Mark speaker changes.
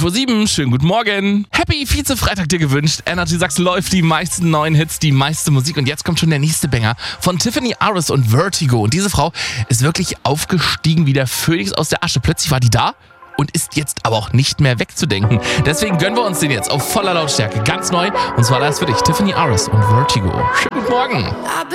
Speaker 1: 5:07 Uhr, schönen guten Morgen. Happy Vize-Freitag dir gewünscht. Energy Sachs läuft, die meisten neuen Hits, die meiste Musik. Und jetzt kommt schon der nächste Banger von Tiffany Aris und Vertigo. Und diese Frau ist wirklich aufgestiegen wie der Phönix aus der Asche. Plötzlich war die da und ist jetzt aber auch nicht mehr wegzudenken. Deswegen gönnen wir uns den jetzt auf voller Lautstärke. Ganz neu. Und zwar das für dich, Tiffany Aris und Vertigo. Schönen guten Morgen.